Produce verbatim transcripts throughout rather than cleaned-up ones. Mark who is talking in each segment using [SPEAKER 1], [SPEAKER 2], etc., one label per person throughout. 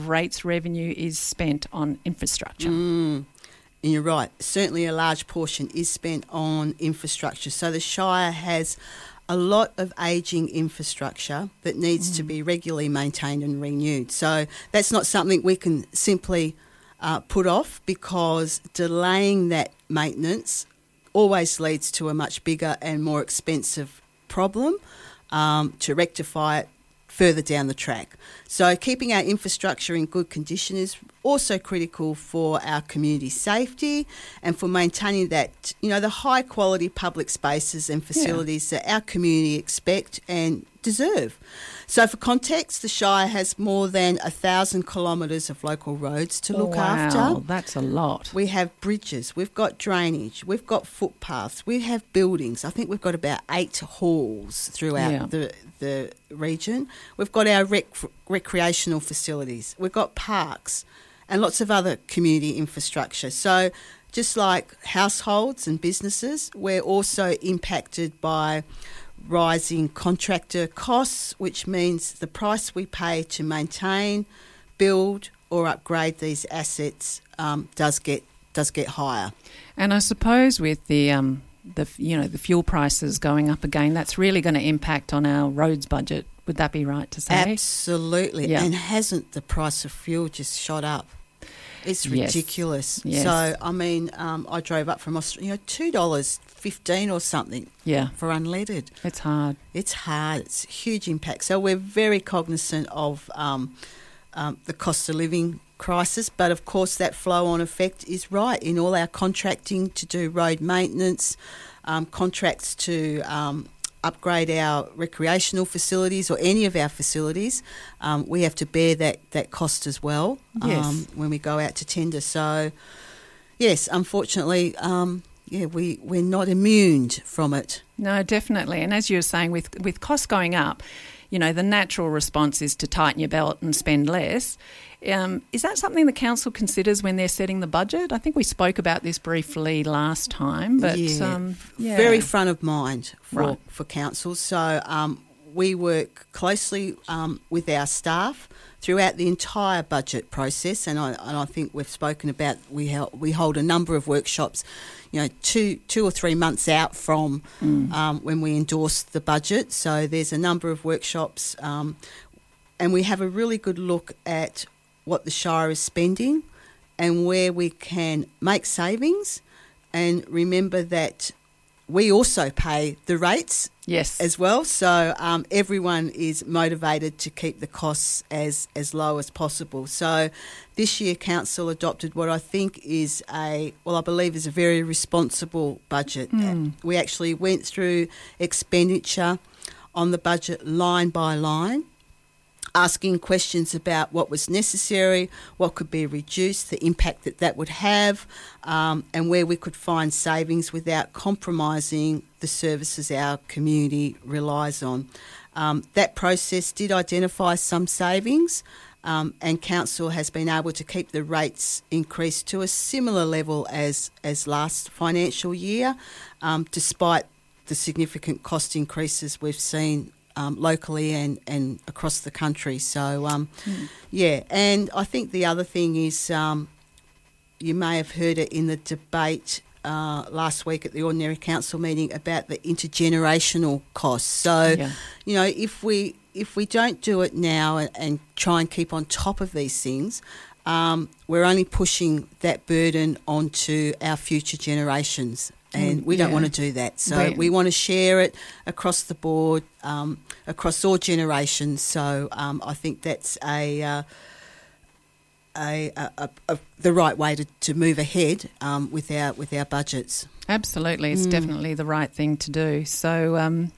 [SPEAKER 1] of rates revenue is spent on infrastructure?
[SPEAKER 2] Mm. And you're right. Certainly a large portion is spent on infrastructure. So the Shire has a lot of ageing infrastructure that needs mm. to be regularly maintained and renewed. So that's not something we can simply uh, put off, because delaying that maintenance always leads to a much bigger and more expensive problem um, to rectify it further down the track. So keeping our infrastructure in good condition is also critical for our community safety and for maintaining that, you know, the high quality public spaces and facilities yeah. that our community expect and deserve. So for context, the Shire has more than a thousand kilometres of local roads to look
[SPEAKER 1] wow,
[SPEAKER 2] after.
[SPEAKER 1] Wow, that's a lot.
[SPEAKER 2] We have bridges, we've got drainage, we've got footpaths, we have buildings. I think we've got about eight halls throughout yeah. the the region. We've got our rec- recreational facilities, we've got parks and lots of other community infrastructure. So just like households and businesses, we're also impacted by rising contractor costs, which means the price we pay to maintain, build or upgrade these assets um, does get does get higher.
[SPEAKER 1] And I suppose with the um, the you know the fuel prices going up again, that's really going to impact on our roads budget. Would that be right to say?
[SPEAKER 2] Absolutely.
[SPEAKER 1] Yeah.
[SPEAKER 2] And hasn't the price of fuel just shot up? It's ridiculous.
[SPEAKER 1] Yes. Yes.
[SPEAKER 2] So, I mean, um, I drove up from Australia, you know, two dollars fifteen or something
[SPEAKER 1] yeah.
[SPEAKER 2] for unleaded.
[SPEAKER 1] It's hard.
[SPEAKER 2] It's hard. It's a huge impact. So we're very cognizant of um, um, the cost of living crisis, but of course that flow-on effect is right in all our contracting to do road maintenance, um, contracts to um, upgrade our recreational facilities or any of our facilities. Um, we have to bear that, that cost as well
[SPEAKER 1] yes.
[SPEAKER 2] um, when we go out to tender. So, yes, unfortunately, um, yeah, we, we're not immune from it.
[SPEAKER 1] No, definitely. And as you were saying, with, with costs going up, you know, the natural response is to tighten your belt and spend less. Um, is that something the council considers when they're setting the budget? I think we spoke about this briefly last time, but
[SPEAKER 2] yeah,
[SPEAKER 1] um, yeah.
[SPEAKER 2] very front of mind for,
[SPEAKER 1] right.
[SPEAKER 2] for councils. So um, we work closely um, with our staff throughout the entire budget process, and I, and I think we've spoken about we held, we hold a number of workshops, you know, two two or three months out from mm. um, when we endorse the budget. So there's a number of workshops, um, and we have a really good look at what the Shire is spending and where we can make savings. And remember that we also pay the rates
[SPEAKER 1] yes.
[SPEAKER 2] as well. So um, everyone is motivated to keep the costs as, as low as possible. So this year Council adopted what I think is a, well, I believe is a very responsible budget.
[SPEAKER 1] Mm.
[SPEAKER 2] We actually went through expenditure on the budget line by line, asking questions about what was necessary, what could be reduced, the impact that that would have, um, and where we could find savings without compromising the services our community relies on. Um, that process did identify some savings, um, and Council has been able to keep the rates increased to a similar level as, as last financial year, um, despite the significant cost increases we've seen Um, locally and, and across the country. So, um, mm. yeah, and I think the other thing is um, you may have heard it in the debate uh, last week at the Ordinary Council meeting about the intergenerational costs. So,
[SPEAKER 1] yeah.
[SPEAKER 2] you know, if we if we don't do it now and, and try and keep on top of these things, um, we're only pushing that burden onto our future generations. And we don't
[SPEAKER 1] yeah.
[SPEAKER 2] want to do that. So
[SPEAKER 1] Right.
[SPEAKER 2] we want to share it across the board, um, across all generations. So um, I think that's a, uh, a, a, a, a the right way to, to move ahead um, with our with our budgets.
[SPEAKER 1] Absolutely. It's
[SPEAKER 2] Mm.
[SPEAKER 1] definitely the right thing to do. So um,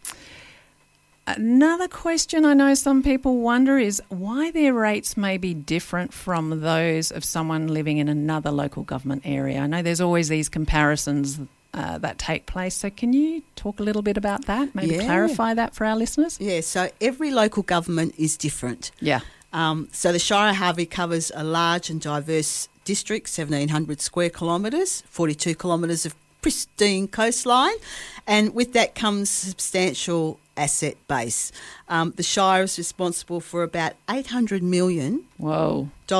[SPEAKER 1] another question I know some people wonder is why their rates may be different from those of someone living in another local government area. I know there's always these comparisons Uh, that take place. So can you talk a little bit about that? Maybe
[SPEAKER 2] yeah.
[SPEAKER 1] clarify that for our listeners?
[SPEAKER 2] Yeah, so every local government is different.
[SPEAKER 1] Yeah.
[SPEAKER 2] Um, so the Shire of Harvey covers a large and diverse district, seventeen hundred square kilometres, forty-two kilometres of pristine coastline, and with that comes substantial asset base. Um, the Shire is responsible for about eight hundred million
[SPEAKER 1] Whoa.